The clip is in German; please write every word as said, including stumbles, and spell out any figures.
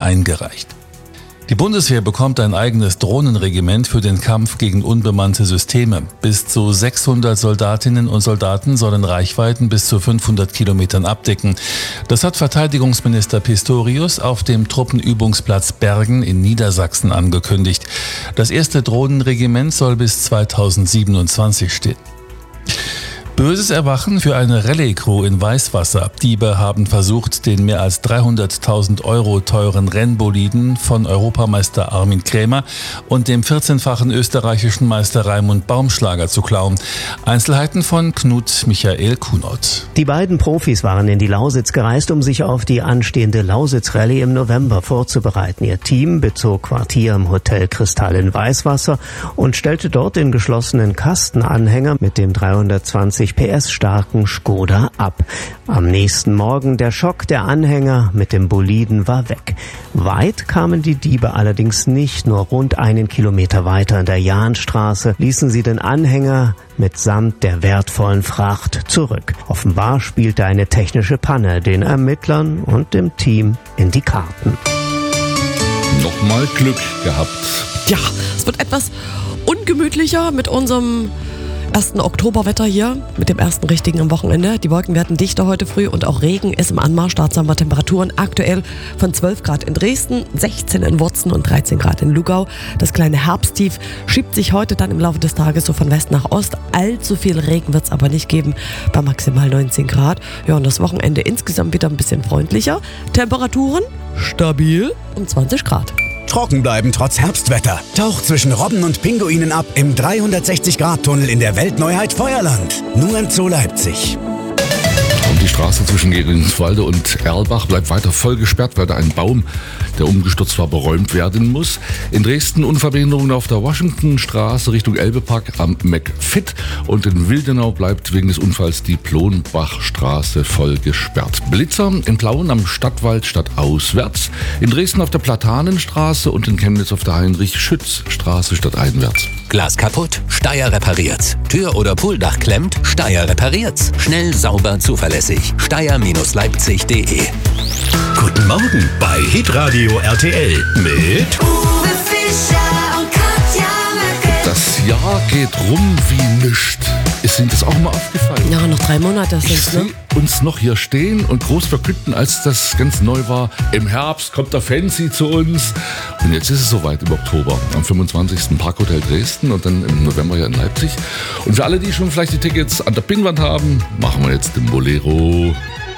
eingereicht. Die Bundeswehr bekommt ein eigenes Drohnenregiment für den Kampf gegen unbemannte Systeme. Bis zu sechshundert Soldatinnen und Soldaten sollen Reichweiten bis zu fünfhundert Kilometern abdecken. Das hat Verteidigungsminister Pistorius auf dem Truppenübungsplatz Bergen in Niedersachsen angekündigt. Das erste Drohnenregiment soll bis zweitausendsiebenundzwanzig stehen. Böses Erwachen für eine Rallye-Crew in Weißwasser. Diebe haben versucht, den mehr als dreihunderttausend Euro teuren Rennboliden von Europameister Armin Krämer und dem vierzehnfachen österreichischen Meister Raimund Baumschlager zu klauen. Einzelheiten von Knut Michael Kunert. Die beiden Profis waren in die Lausitz gereist, um sich auf die anstehende Lausitz-Rallye im November vorzubereiten. Ihr Team bezog Quartier im Hotel Kristall in Weißwasser und stellte dort den geschlossenen Kastenanhänger mit dem dreihundertzwanzig P S starken Skoda ab. Am nächsten Morgen der Schock, der Anhänger mit dem Boliden war weg. Weit kamen die Diebe allerdings nicht, nur rund einen Kilometer weiter in der Jahnstraße ließen sie den Anhänger mitsamt der wertvollen Fracht zurück. Offenbar spielte eine technische Panne den Ermittlern und dem Team in die Karten. Nochmal Glück gehabt. Ja, es wird etwas ungemütlicher mit unserem ersten Oktoberwetter hier, mit dem ersten richtigen am Wochenende. Die Wolken werden dichter heute früh und auch Regen ist im Anmarsch. Dort haben wir Temperaturen aktuell von zwölf Grad in Dresden, sechzehn in Wurzen und dreizehn Grad in Lugau. Das kleine Herbsttief schiebt sich heute dann im Laufe des Tages so von West nach Ost. Allzu viel Regen wird es aber nicht geben, bei maximal neunzehn Grad. Ja, und das Wochenende insgesamt wieder ein bisschen freundlicher. Temperaturen stabil um zwanzig Grad. Trocken bleiben trotz Herbstwetter. Taucht zwischen Robben und Pinguinen ab im dreihundertsechzig Grad Tunnel in der Weltneuheit Feuerland. Nur im Zoo Leipzig. Und die Straße zwischen Geringswalde und Erlbach bleibt weiter voll gesperrt, weil da ein Baum, der umgestürzt war, beräumt werden muss. In Dresden Unfallbehinderungen auf der Washingtonstraße Richtung Elbepark am McFit. Und in Wildenau bleibt wegen des Unfalls die Plonbachstraße voll gesperrt. Blitzer in Plauen am Stadtwald stadtauswärts. In Dresden auf der Platanenstraße und in Chemnitz auf der Heinrich-Schütz-Straße stadteinwärts. Glas kaputt? Steyr repariert's. Tür oder Pooldach klemmt? Steyr repariert's. Schnell, sauber, zuverlässig. Steyr Leipzig punkt de. Guten Morgen bei Hitradio R T L mit Uwe Fischer und Katja Möcke. Das Jahr geht rum wie nischt. Ist Ihnen das auch mal aufgefallen? Ja, noch drei Monate Ich sind ne? sehe uns noch hier stehen und groß verkünden, als das ganz neu war. Im Herbst kommt der Fancy zu uns. Und jetzt ist es soweit im Oktober. Am fünfundzwanzigsten Parkhotel Dresden und dann im November hier in Leipzig. Und für alle, die schon vielleicht die Tickets an der Pinnwand haben, machen wir jetzt den Bolero.